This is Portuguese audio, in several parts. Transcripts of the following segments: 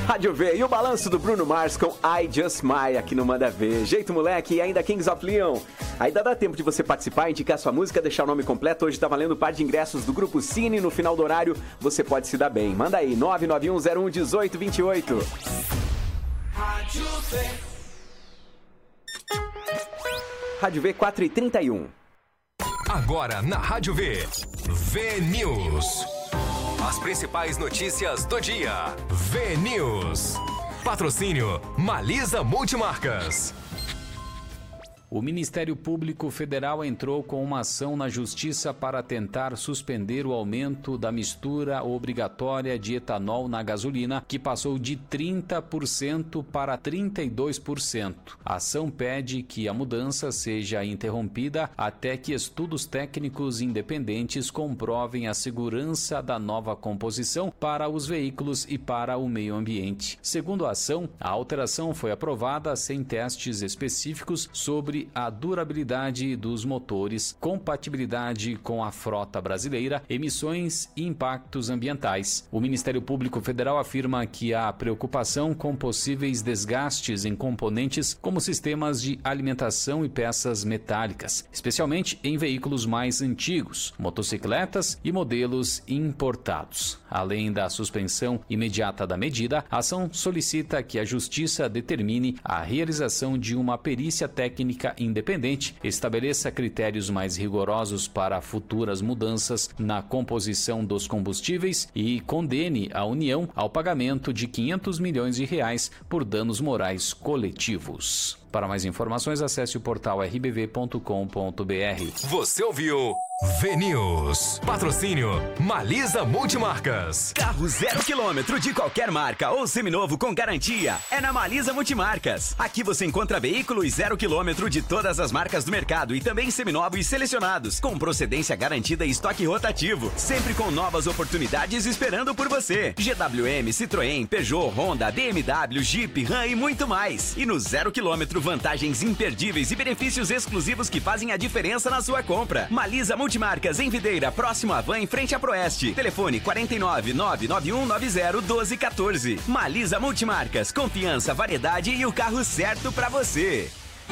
Rádio V e o balanço do Bruno Mars com I Just Might aqui no Manda Ver. Jeito moleque e ainda Kings of Leon. Ainda dá tempo de você participar, indicar sua música, deixar o nome completo. Hoje tá valendo um par de ingressos do Grupo Cine. No final do horário, você pode se dar bem. Manda aí, 991011828. Rádio V. Rádio V 4h31. Agora na Rádio V. V-News. As principais notícias do dia. V-News. Patrocínio Malisa Multimarcas. O Ministério Público Federal entrou com uma ação na Justiça para tentar suspender o aumento da mistura obrigatória de etanol na gasolina, que passou de 30% para 32%. A ação pede que a mudança seja interrompida até que estudos técnicos independentes comprovem a segurança da nova composição para os veículos e para o meio ambiente. Segundo a ação, a alteração foi aprovada sem testes específicos sobre a durabilidade dos motores, compatibilidade com a frota brasileira, emissões e impactos ambientais. O Ministério Público Federal afirma que há preocupação com possíveis desgastes em componentes como sistemas de alimentação e peças metálicas, especialmente em veículos mais antigos, motocicletas e modelos importados. Além da suspensão imediata da medida, a ação solicita que a Justiça determine a realização de uma perícia técnica independente, estabeleça critérios mais rigorosos para futuras mudanças na composição dos combustíveis e condene a União ao pagamento de R$500 milhões por danos morais coletivos. Para mais informações, acesse o portal rbv.com.br. Você ouviu V-News. Patrocínio Malisa Multimarcas. Carro 0 km de qualquer marca ou seminovo com garantia é na Malisa Multimarcas. Aqui você encontra veículos 0 km de todas as marcas do mercado e também seminovos selecionados, com procedência garantida e estoque rotativo, sempre com novas oportunidades esperando por você. GWM, Citroën, Peugeot, Honda, BMW, Jeep, Ram e muito mais. E no 0 km, vantagens imperdíveis e benefícios exclusivos que fazem a diferença na sua compra. Malisa Multimarcas em Videira, próximo à Van, em frente à Proeste. Telefone 49 99190 1214. Malisa Multimarcas, confiança, variedade e o carro certo pra você.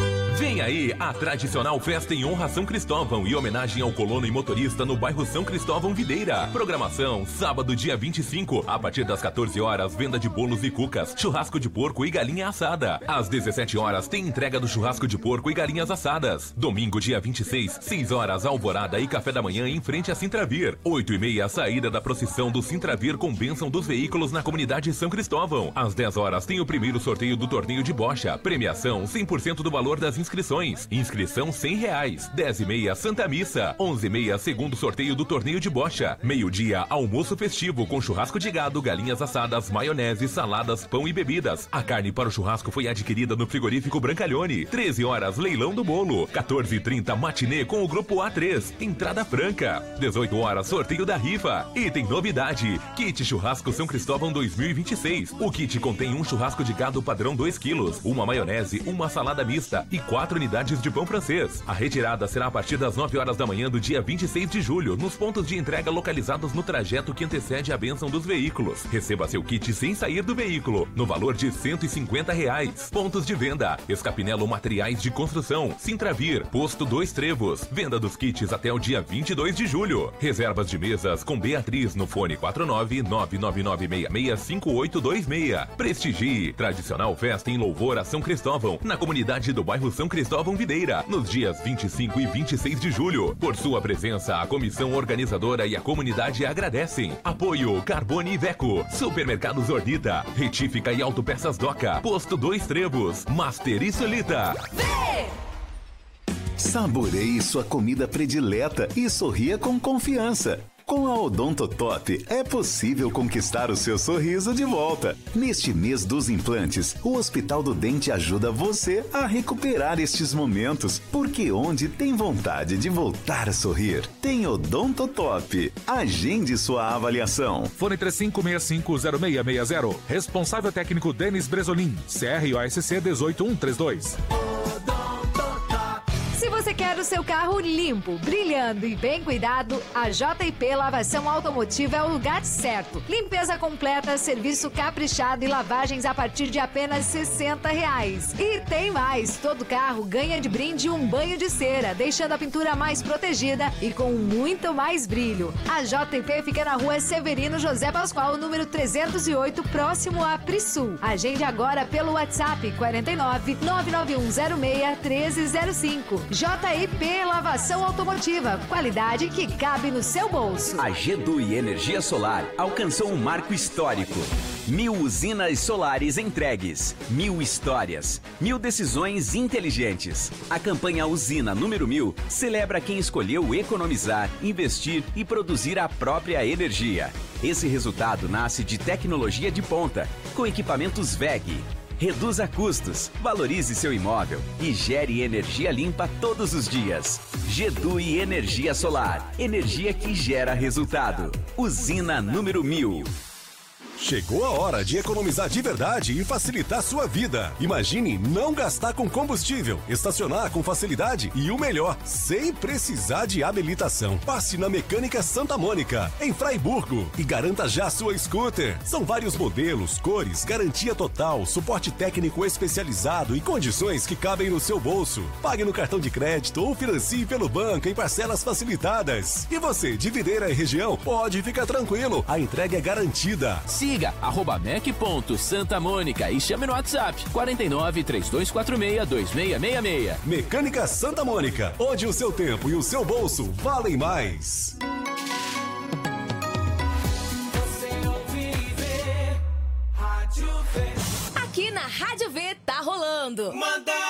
Vem aí a tradicional festa em honra a São Cristóvão e homenagem ao colono e motorista no bairro São Cristóvão Videira. Programação, sábado dia 25, a partir das 14 horas, venda de bolos e cucas, churrasco de porco e galinha assada. Às 17 horas, tem entrega do churrasco de porco e galinhas assadas. Domingo, dia 26, 6 horas, alvorada e café da manhã em frente a Sintravir. 8h30, saída da procissão do Sintravir com bênção dos veículos na comunidade São Cristóvão. Às 10 horas, tem o primeiro sorteio do torneio de bocha. Premiação, 100% do valor das inscrições. Inscrição R$100. 10h30, Santa Missa. 11h30, segundo sorteio do torneio de bocha. Meio-dia, almoço festivo com churrasco de gado, galinhas assadas, maionese, saladas, pão e bebidas. A carne para o churrasco foi adquirida no frigorífico Brancalhone. 13 horas, leilão do bolo. 14h30, matinê com o grupo A3. Entrada franca. 18 horas, sorteio da rifa. E tem novidade. Kit Churrasco São Cristóvão 2026. O kit contém um churrasco de gado padrão 2 quilos, uma maionese, uma salada mista e 4 unidades de pão francês. A retirada será a partir das 9 horas da manhã do dia 26 de julho, nos pontos de entrega localizados no trajeto que antecede a bênção dos veículos. Receba seu kit sem sair do veículo, no valor de R$150. Pontos de venda: Escapinelo Materiais de Construção, Sintravir, Posto Dois Trevos. Venda dos kits até o dia 22 de julho. Reservas de mesas com Beatriz no fone 49999665826. Prestigie. Tradicional festa em louvor a São Cristóvão, na comunidade do bairro São Cristóvão Videira, nos dias 25 e 26 de julho. Por sua presença, a comissão organizadora e a comunidade agradecem. Apoio Carbone e Veco, Supermercados Ordita, Retífica e Autopeças Doca, Posto Dois Trevos, Master e Solita. Saboreie sua comida predileta e sorria com confiança. Com a Odontotop é possível conquistar o seu sorriso de volta. Neste mês dos implantes, o Hospital do Dente ajuda você a recuperar estes momentos, porque onde tem vontade de voltar a sorrir, tem Odontotop. Agende sua avaliação. Fone 35650660. Responsável técnico Denis Bresolim. CROSC 18132. Se você quer o seu carro limpo, brilhando e bem cuidado, a JP Lavação Automotiva é o lugar certo. Limpeza completa, serviço caprichado e lavagens a partir de apenas R$60. E tem mais, todo carro ganha de brinde um banho de cera, deixando a pintura mais protegida e com muito mais brilho. A JP fica na rua Severino José Pascoal, número 308, próximo a Prisul. Agende agora pelo WhatsApp 49 99106 1305. JP Lavação Automotiva, qualidade que cabe no seu bolso. A GEDUI Energia Solar alcançou um marco histórico. 1000 usinas solares entregues, 1000 histórias, 1000 decisões inteligentes. A campanha Usina número 1000 celebra quem escolheu economizar, investir e produzir a própria energia. Esse resultado nasce de tecnologia de ponta, com equipamentos WEG. Reduza custos, valorize seu imóvel e gere energia limpa todos os dias. GEDUI Energia Solar, energia que gera resultado. Usina número 1000. Chegou a hora de economizar de verdade e facilitar sua vida. Imagine não gastar com combustível, estacionar com facilidade e o melhor, sem precisar de habilitação. Passe na Mecânica Santa Mônica, em Fraiburgo, e garanta já sua scooter. São vários modelos, cores, garantia total, suporte técnico especializado e condições que cabem no seu bolso. Pague no cartão de crédito ou financie pelo banco em parcelas facilitadas. E você, de Videira e região, pode ficar tranquilo, a entrega é garantida. Siga @mec.Santa Mônica e chame no WhatsApp 49 3246 2666. Mecânica Santa Mônica, onde o seu tempo e o seu bolso valem mais. Aqui na Rádio V tá rolando. Manda